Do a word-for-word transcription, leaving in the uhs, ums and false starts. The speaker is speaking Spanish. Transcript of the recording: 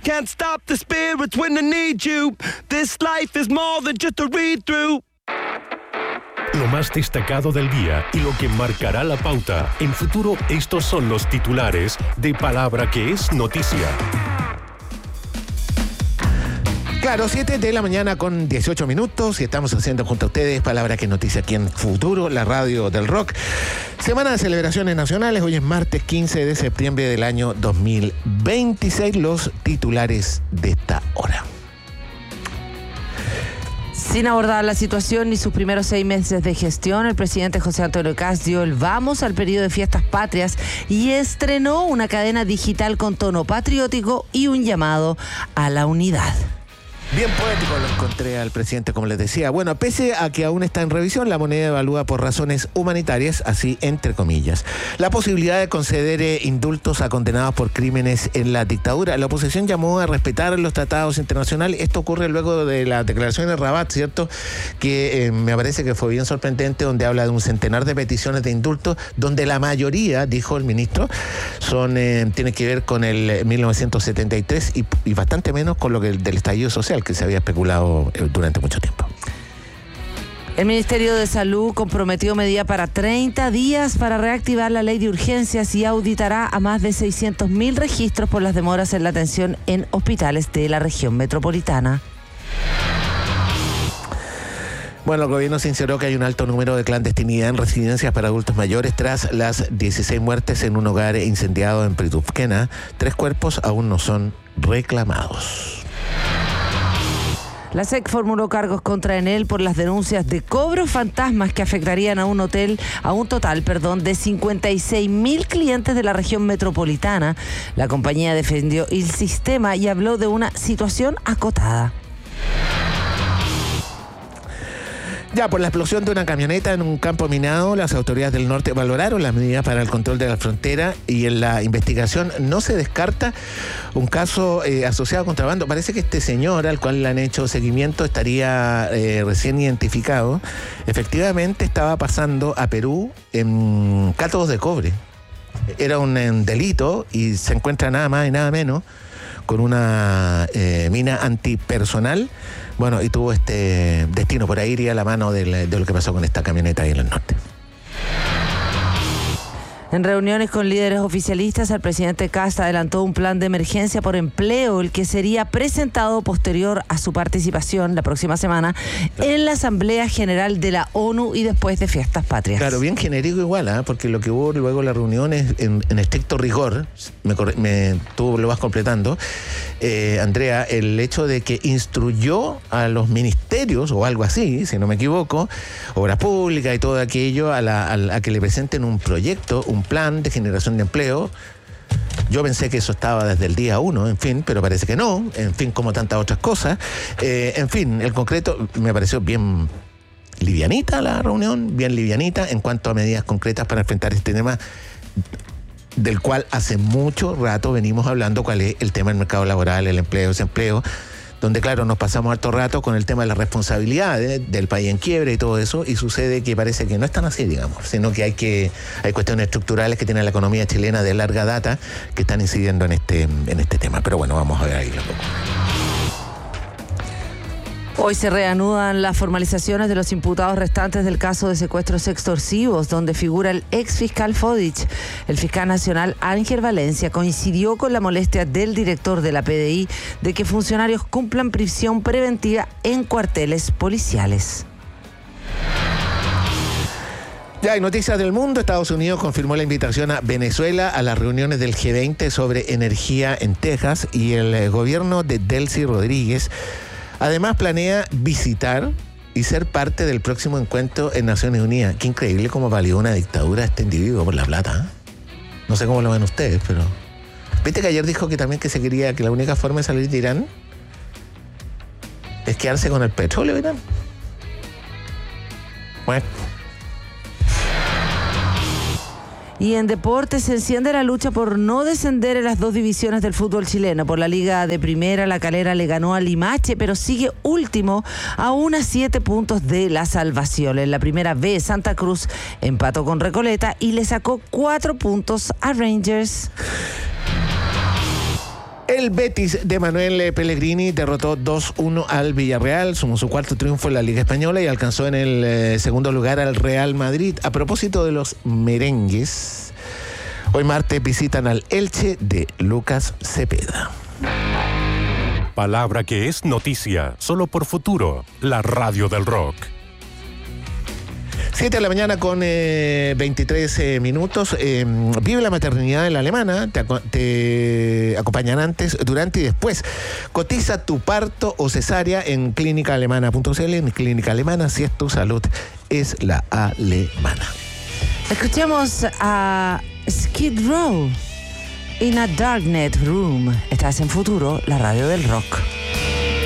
can't stop the spirits when I need you. This life is more than just a read-through. Lo más destacado del día y lo que marcará la pauta. En Futuro, estos son los titulares de Palabra que es noticia. Claro, siete de la mañana con dieciocho minutos y estamos haciendo junto a ustedes Palabra que es noticia aquí en Futuro, la radio del rock. Semana de celebraciones nacionales, hoy es martes quince de septiembre del año dos mil veintiséis, los titulares de esta hora. Sin abordar la situación ni sus primeros seis meses de gestión, el presidente José Antonio Kast dio el vamos al periodo de fiestas patrias y estrenó una cadena digital con tono patriótico y un llamado a la unidad. Bien poético lo encontré al presidente, como les decía. Bueno, pese a que aún está en revisión, la moneda evalúa por razones humanitarias, así entre comillas, la posibilidad de conceder eh, indultos a condenados por crímenes en la dictadura. La oposición llamó a respetar los tratados internacionales. Esto ocurre luego de la declaración de Rabat, ¿cierto? Que eh, me parece que fue bien sorprendente, donde habla de un centenar de peticiones de indultos, donde la mayoría, dijo el ministro, son eh, tiene que ver con el mil novecientos setenta y tres y, y bastante menos con lo que del estallido social, que se había especulado durante mucho tiempo. El Ministerio de Salud comprometió medida para treinta días para reactivar la ley de urgencias y auditará a más de seiscientos mil registros por las demoras en la atención en hospitales de la región metropolitana. Bueno, el gobierno sinceró que hay un alto número de clandestinidad en residencias para adultos mayores tras las dieciséis muertes en un hogar incendiado en Pritufquena. Tres cuerpos aún no son reclamados. La S E C formuló cargos contra Enel por las denuncias de cobros fantasmas que afectarían a un hotel, a un total, perdón, de cincuenta y seis mil clientes de la región metropolitana. La compañía defendió el sistema y habló de una situación acotada. Ya, por la explosión de una camioneta en un campo minado, las autoridades del norte valoraron las medidas para el control de la frontera y en la investigación no se descarta un caso eh, asociado a contrabando. Parece que este señor, al cual le han hecho seguimiento, estaría eh, recién identificado. Efectivamente estaba pasando a Perú en cátodos de cobre. Era un, un delito y se encuentra nada más y nada menos con una eh, mina antipersonal. Bueno, y tuvo este destino. Por ahí iría a la mano de, de lo que pasó con esta camioneta ahí en el norte. En reuniones con líderes oficialistas, el presidente Kast adelantó un plan de emergencia por empleo, el que sería presentado posterior a su participación la próxima semana en la Asamblea General de la ONU y después de Fiestas Patrias. Claro, bien genérico igual, ¿eh? Porque lo que hubo luego en las reuniones, en, en estricto rigor, me, me, tú lo vas completando, eh, Andrea, el hecho de que instruyó a los ministerios, o algo así, si no me equivoco, obras públicas y todo aquello, a, la, a, a que le presenten un proyecto, un un plan de generación de empleo. Yo pensé que eso estaba desde el día uno, en fin, pero parece que no, en fin, como tantas otras cosas. Eh, en fin, el concreto me pareció bien livianita la reunión, bien livianita en cuanto a medidas concretas para enfrentar este tema del cual hace mucho rato venimos hablando, cuál es el tema del mercado laboral, el empleo, desempleo, donde claro, nos pasamos harto rato con el tema de las responsabilidades del país en quiebra y todo eso, y sucede que parece que no es tan así, digamos, sino que hay que hay cuestiones estructurales que tiene la economía chilena de larga data que están incidiendo en este, en este tema. Pero bueno, vamos a ver ahí lo que ocurre. Hoy se reanudan las formalizaciones de los imputados restantes del caso de secuestros extorsivos, donde figura el ex fiscal Fodich. El fiscal nacional Ángel Valencia coincidió con la molestia del director de la P D I de que funcionarios cumplan prisión preventiva en cuarteles policiales. Ya hay noticias del mundo. Estados Unidos confirmó la invitación a Venezuela a las reuniones del G veinte sobre energía en Texas, y el gobierno de Delcy Rodríguez además planea visitar y ser parte del próximo encuentro en Naciones Unidas. Qué increíble cómo valió una dictadura este individuo por la plata, ¿eh? No sé cómo lo ven ustedes, pero... ¿Viste que ayer dijo que también que se quería, que la única forma de salir de Irán es quedarse con el petróleo de Irán? Bueno... Y en deportes se enciende la lucha por no descender en las dos divisiones del fútbol chileno. Por la Liga de Primera, La Calera le ganó a Limache, pero sigue último a unas siete puntos de la salvación. En la Primera B, Santa Cruz empató con Recoleta y le sacó cuatro puntos a Rangers. El Betis de Manuel Pellegrini derrotó dos uno al Villarreal, sumó su cuarto triunfo en la Liga Española y alcanzó en el eh, segundo lugar al Real Madrid. A propósito de los merengues, hoy martes visitan al Elche de Lucas Cepeda. Palabra que es noticia, solo por Futuro, la radio del rock. siete de la mañana con eh, veintitrés eh, minutos. Eh, vive la maternidad en la alemana. Te, aco- te acompañan antes, durante y después. Cotiza tu parto o cesárea en clínica alemana punto c l. En Clínica Alemana, si es tu salud, es la alemana. Escuchemos a Skid Row in a Darknet Room. Estás en Futuro, la radio del rock.